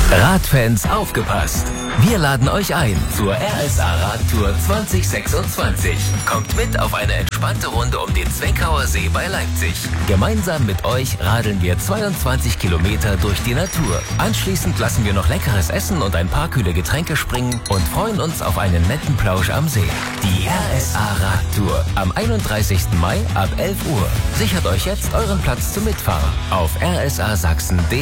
Radfans, aufgepasst! Wir laden euch ein zur RSA Radtour 2026. Kommt mit auf eine entspannte Runde um den Zweckauer See bei Leipzig. Gemeinsam mit euch radeln wir 22 Kilometer durch die Natur. Anschließend lassen wir noch leckeres Essen und ein paar kühle Getränke springen und freuen uns auf einen netten Plausch am See. Die RSA Radtour am 31. Mai ab 11 Uhr. Sichert euch jetzt euren Platz zum Mitfahren auf rsasachsen.de.